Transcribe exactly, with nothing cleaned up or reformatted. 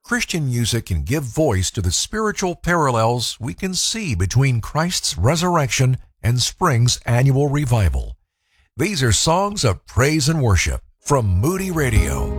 Christian music can give voice to the spiritual parallels we can see between Christ's resurrection and spring's annual revival. These are songs of praise and worship from Moody Radio.